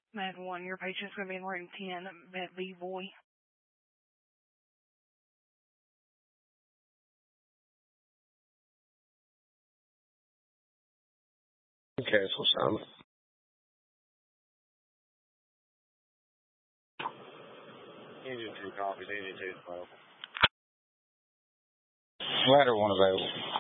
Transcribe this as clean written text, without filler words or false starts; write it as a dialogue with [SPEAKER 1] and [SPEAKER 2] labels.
[SPEAKER 1] Med 1, your patient's going to be in room 10, Med B boy.
[SPEAKER 2] Cancel some. Engine 2 copies, engine 2 12. Ladder 1 available.